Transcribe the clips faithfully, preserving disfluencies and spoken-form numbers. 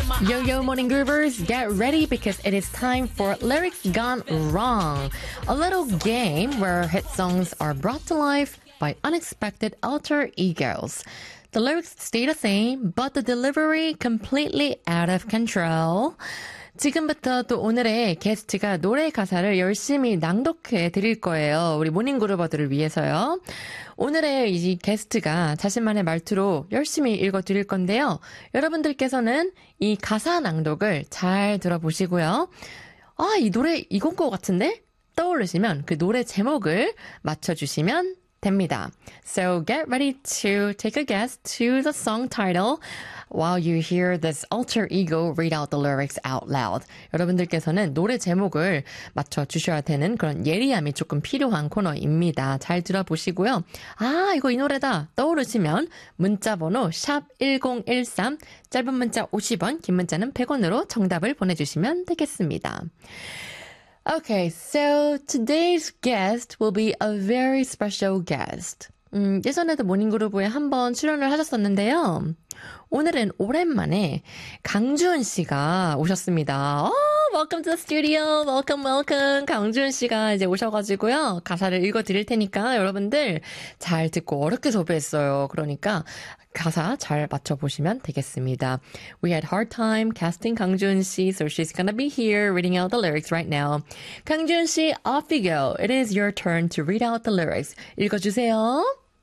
Yo, yo, morning groovers, get ready because it is time for Lyrics Gone Wrong, a little game where hit songs are brought to life by unexpected alter egos. The lyrics stay the same, but the delivery completely out of control. 지금부터 또 오늘의 게스트가 노래 가사를 열심히 낭독해 드릴 거예요. 우리 모닝그루버들을 위해서요. 오늘의 이 게스트가 자신만의 말투로 열심히 읽어 드릴 건데요. 여러분들께서는 이 가사 낭독을 잘 들어보시고요. 아, 이 노래 이건 것 같은데? 떠오르시면 그 노래 제목을 맞춰주시면 됩니다. So get ready to take a guess to the song title while you hear this alter ego read out the lyrics out loud. 여러분들께서는 노래 제목을 맞춰주셔야 되는 그런 예리함이 조금 필요한 코너입니다. 잘 들어보시고요. 아, 이거 이 노래다 떠오르시면 문자번호 샵 일공일삼, 짧은 문자 오십 원, 긴 문자는 백 원으로 정답을 보내주시면 되겠습니다. Okay, so today's guest will be a very special guest. 음, 예전에도 모닝그루브에 한번 출연을 하셨었는데요. 오늘은 오랜만에 강주은 씨가 오셨습니다. Oh, welcome to the studio. Welcome, welcome. 강주은 씨가 이제 오셔가지고요. 가사를 읽어드릴 테니까 여러분들 잘 듣고 어렵게 섭외했어요. 그러니까 가사 잘 맞춰보시면 되겠습니다. We had hard time casting 강주은 씨, so she's gonna be here reading out the lyrics right now. 강주은 씨, off you go. It is your turn to read out the lyrics. 읽어주세요.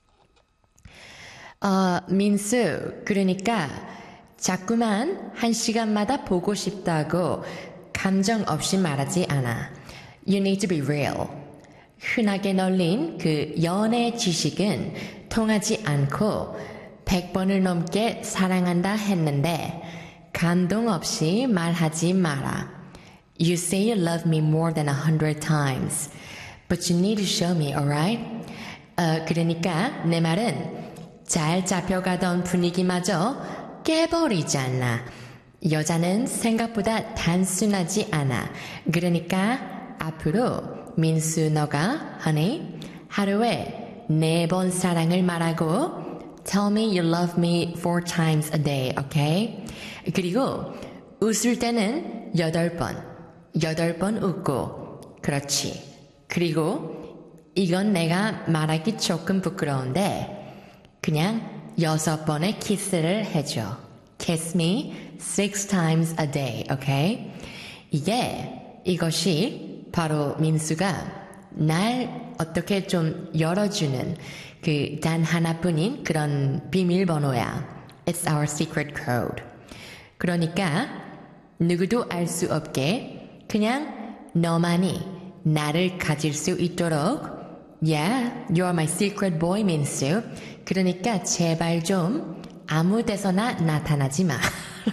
어, 민수, 그러니까 자꾸만 한 시간마다 보고 싶다고 감정 없이 말하지 않아. You need to be real. 흔하게 널린 그 연애 지식은 통하지 않고 백 번을 넘게 사랑한다 했는데 감동 없이 말하지 마라. You say you love me more than a hundred times, but you need to show me, alright? 어, 그러니까 내 말은 잘 잡혀가던 분위기마저 깨버리잖아. 여자는 생각보다 단순하지 않아. 그러니까 앞으로 민수 너가 honey 하루에 네 번 사랑을 말하고 Tell me you love me four times a day, okay? 그리고 웃을 때는 여덟 번, 여덟 번 웃고, 그렇지. 그리고 이건 내가 말하기 조금 부끄러운데 그냥 여섯 번의 키스를 해줘. Kiss me six times a day, okay? 이게, 이것이 바로 민수가 날 어떻게 좀 열어주는 그 단 하나뿐인 그런 비밀번호야. It's our secret code. 그러니까 누구도 알 수 없게 그냥 너만이 나를 가질 수 있도록 Yeah, you're my secret boy, 민수. 그러니까 제발 좀 아무 데서나 나타나지 마.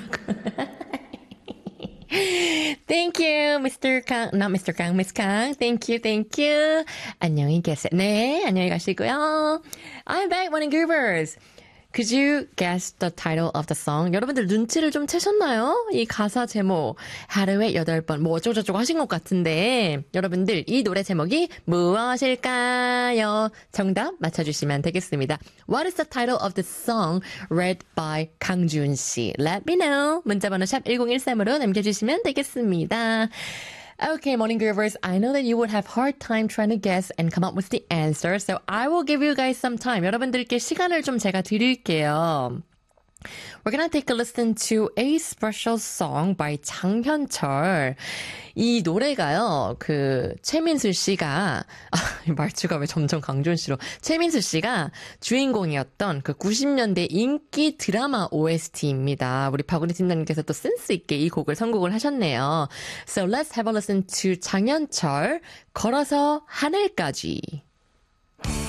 Thank you, Mister Kang. Not Mister Kang, Miss Kang. Thank you, thank you. 안녕히 계세요. 네, 안녕히 가시고요. I'm back, morning groovers. Could you guess the title of the song? 여러분들 눈치를 좀 채셨나요? 이 가사 제목 하루에 여덟 번 뭐 어쩌고저쩌고 하신 것 같은데 여러분들 이 노래 제목이 무엇일까요? 정답 맞춰주시면 되겠습니다. What is the title of the song read by 강준 씨? Let me know. 문자번호 샵 일공일삼으로 남겨주시면 되겠습니다. Okay, morning groovers, I know that you would have hard time trying to guess and come up with the answer, so I will give you guys some time. 여러분들께 시간을 좀 제가 드릴게요. We're gonna take a listen to a special song by 장현철. 이 노래가요, 그, 최민수 씨가, 아, 말투가 왜 점점 강준 씨로. 최민수 씨가 주인공이었던 그 구십 년대 인기 드라마 오에스티입니다. 우리 박우리 팀장님께서 또 센스있게 이 곡을 선곡을 하셨네요. So let's have a listen to 장현철, 걸어서 하늘까지.